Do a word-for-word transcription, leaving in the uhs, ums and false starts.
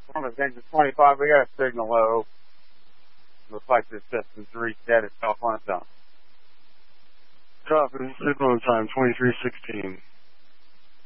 Columbus Engine twenty-five, we got a signal low. Looks like this system's reset itself on its own. Copy. Signal time twenty-three sixteen.